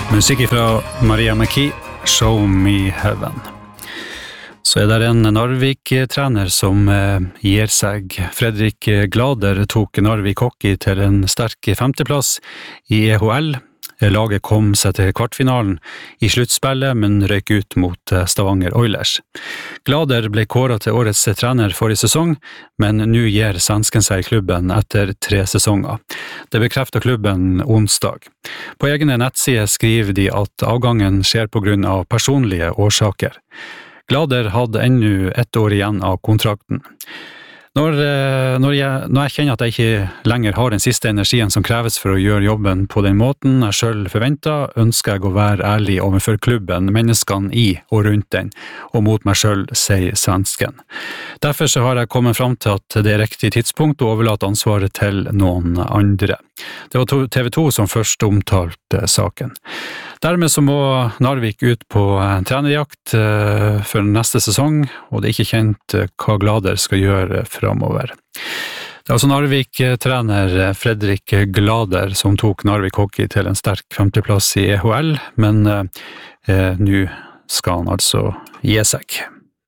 Musikk fra Maria McKee, Show Me Heaven. Så det en Narvik-trener som gir seg. Fredrik Glader tok Narvik Hockey til en sterk femteplass i EHL. Laget kom seg til kvartfinalen i sluttspillet, men røyk ut mot Stavanger Oilers. Glader ble kåret til årets trener forrige sesong, men nå gir svensken seg i klubben etter 3 sesonger. Det bekrefter klubben onsdag. På egne nettsider skriver de at avgangen skjer på grunn av personlige årsaker. Glader hadde ennå 1 år igjen av kontrakten. Når jeg kjenner at jeg ikke lenger har den siste energien som kreves for å gjøre jobben på den måten jeg selv forventer, ønsker jeg å være ærlig overfor klubben, menneskene i og rundt den, og mot meg selv, sier svensken. Derfor så har jeg kommet frem til at det riktig tidspunkt å overlate ansvaret til noen andre. Det var TV 2 som først omtalte saken. Dermed så må Narvik ut på trenerjakt for neste sesong, og det er ikke kjent hva Glader skal gjøre fremover. Det er altså Narvik-trener Fredrik Glader som tok Narvik Hockey til en sterk femteplass i EHL, men nå skal han altså gi seg.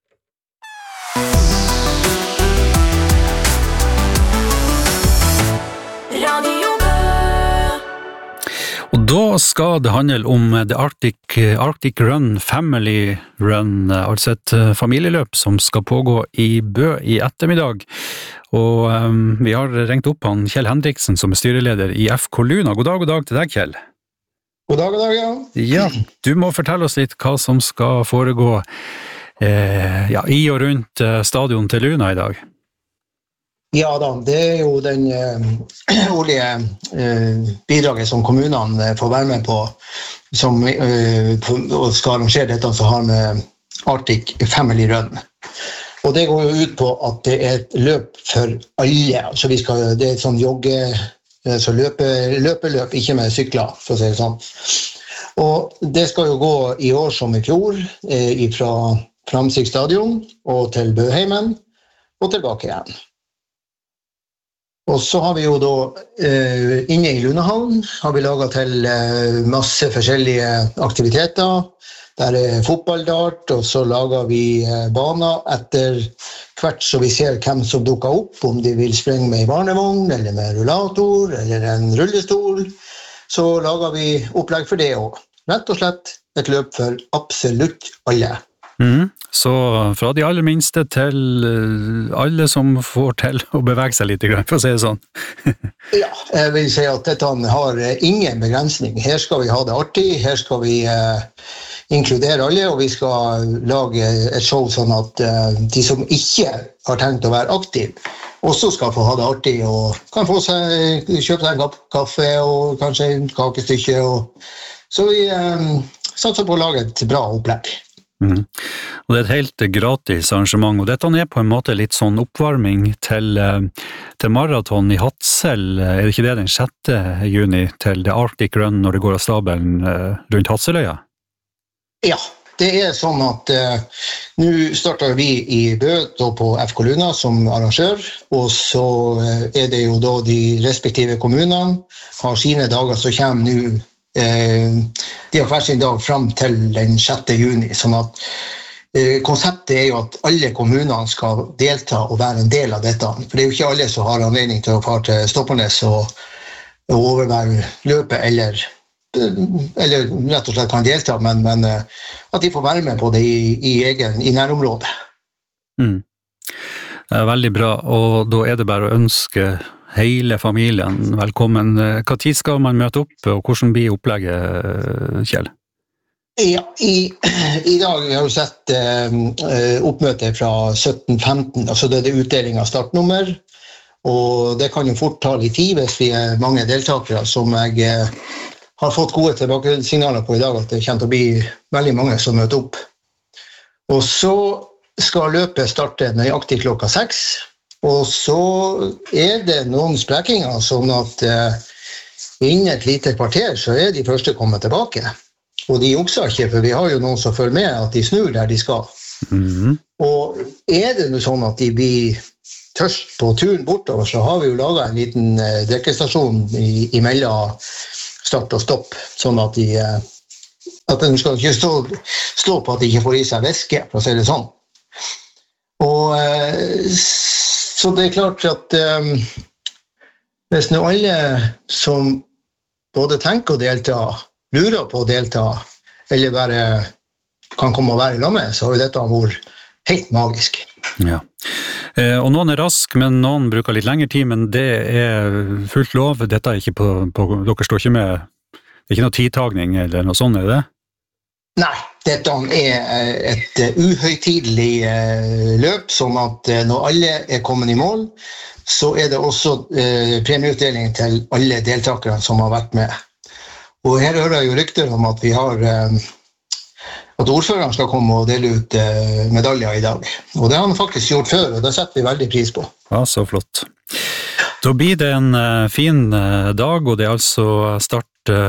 Og da skal det handle om The Arctic Run Family Run, altså et familieløp som skal pågå i Bø i ettermiddag. Og vi har ringt opp han Kjell Hendriksen som er styreleder i FK Luna. God dag til deg, Kjell. God dag, ja. Ja, du må fortelle oss litt hva som skal foregå i og rundt stadion til Luna i dag. Ja da, det jo den årlige bidraget som kommunene får være med på, som og skal arrangere dette som har med Arctic Family Run. Og det går jo ut på at det et løp for alle, så det et sånn så løpeløp, ikke med sykler, for å si det sånn. Og det skal jo gå i år som i fjor, fra Framsig stadion og til Bøheimen, og tilbake igjen. Og så har vi jo da, inne i Lunahallen, har vi laget til masse forskjellige aktiviteter. Der fotballdart, og så lager vi baner etter hvert så vi ser hvem som dukker opp, om de vil sprenge med i barnevogn, eller med rullator, eller en rullestol. Så lager vi opplegg for det også. Rett og slett et løp for absolutt alle. Så fra de aller minste til alle som får til å bevege seg litt, for å si det sånn. Ja, jeg vil si at dette har ingen begrensning. Her skal vi ha det artig, her skal vi inkludere alle, og vi skal lage et show sånn at de som ikke har tenkt å være aktiv, også skal få ha det artig, og kan få kjøpe seg en kopp kaffe, og kanskje en kakestykke. Så vi satser på å lage et bra opplegg. Og det et helt gratis arrangement, og dette på en måte litt sånn oppvarming til maraton i Hadsel. Det ikke det den 6. juni til The Arctic Run når det går av stabelen rundt Hadseløya? Ja, det sånn at nå starter vi i Bø på FK Luna som arrangør, og så det jo da de respektive kommunene har sine dager som kommer nå. De har hver sin dag frem til den 6. juni, sånn at konseptet jo at alle kommunene skal delta og være en del av dette, for det jo ikke alle som har anledning til å fare til Stoppernes og overvære løpet, eller rett og slett kan delta, men at de får være med på det i nærområdet. Det veldig bra, og da det bare å ønske hele familien velkommen. Hva tid skal man møte opp, og hvordan blir opplegget, Kjell? Ja, i dag har vi sett oppmøte fra 17:15, altså det utdeling av startnummer, og det kan jo fort ta litt tid hvis vi mange deltakere, som jeg har fått gode tilbakesignaler på i dag, at det kommer til å bli veldig mange som møter opp. Og så skal løpet starte nøyaktig klokka 6, og så det noen sprekinger, sånn at innen et lite kvarter så de første kommet tilbake. Og de jukser ikke, for vi har jo noen som følger med at de snur der de skal. Og det noe sånn at de blir tørst på turen bortover, så har vi jo laget en liten drikkestasjon imellom start og stopp, sånn at de at de skal ikke stå på at de ikke får i seg væske, for å si det sånn. Og så det er klart at hvis nå alle som både tenker å delta, lurer på å delta, eller bare kan komme og være i lag med, så har jo dette vært helt magisk. Ja. Og noen er rask, men noen bruker litt lengre tid, men det er fullt lov. Dette er ikke dere står ikke med, det er ikke noe tidtagning eller noe sånt, er det? Nei, dette er et uhøytidelig løp, sånn at når alle er kommet i mål, så er det også premieutdeling til alle deltakerne som har vært med. Og her hører jeg jo rykter om at vi har at ordføreren skal komme og dele ut medaljer i dag. Og det har han faktisk gjort før, og det setter vi veldig pris på. Ja, så flott. Da blir det en fin dag, og det er altså start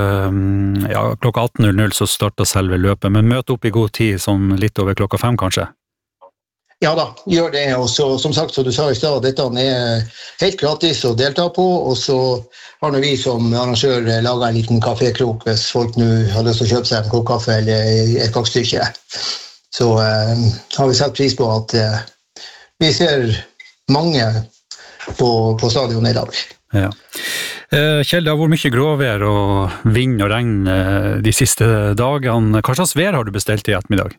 klokka 18.00 så starter selve løpet, men møt opp i god tid, sånn litt over klokka 5 kanskje? Ja da, gjør det, og så, som sagt, så du sa i sted, dette er helt gratis å delta på, og så har vi som arrangør laget en liten kafékrok hvis folk nå har lyst til å kjøpe seg en kokkaffe eller et kakestykke. Så har vi sett pris på at vi ser mange på stadion i dag. Ja. Kjell, det har vært mye gråvær og vind og regn de siste dagene. Hva slags vær har du bestilt i ettermiddag?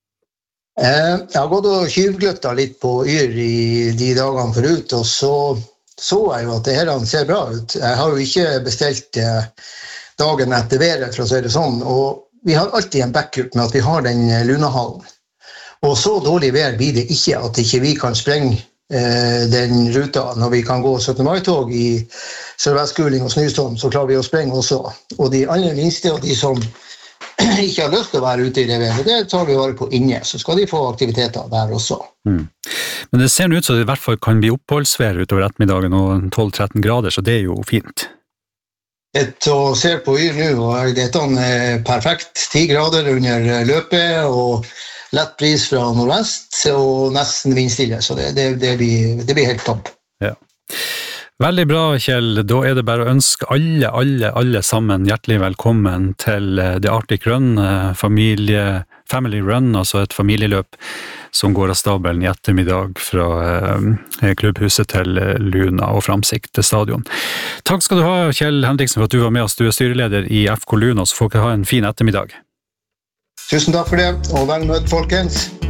Jeg har gått og tjuvgløtta litt på Yr i de dagene forut, og så jeg jo at det her ser bra ut. Jeg har jo ikke bestilt dagen etter været, for å si det sånn, og vi har alltid en backup med at vi har den lunahallen. Og så dårlig vær blir det ikke at ikke vi kan sprenge den ruta når vi kan gå 17. mai-tog i sørvestkuling og snøstorm, så klarer vi å sprenge også. Og de aller minste og de som ikke har lyst til å være ute i det været, det tar vi vare på inne, så skal de få aktiviteter der også. Men det ser ut som det i hvert fall kan bli oppholdsvær utover ettermiddagen og 12-13 grader, så det er jo fint. Og ser på Yr nå, og dette er perfekt 10 grader under løpet, og lett bris fra nordvest, og nesten vindstille, så det blir helt topp. Ja. Veldig bra, Kjell. Da er det bare å ønske alle sammen hjertelig velkommen til The Arctic Run, Family Run, altså et familieløp som går av stabelen i ettermiddag fra klubbhuset til Luna og Framsikt stadion. Takk skal du ha, Kjell Henriksen, for at du var med oss. Du er styreleder i FK Luna, så får dere ha en fin ettermiddag. Tusen takk for det, og vel møtt, folkens.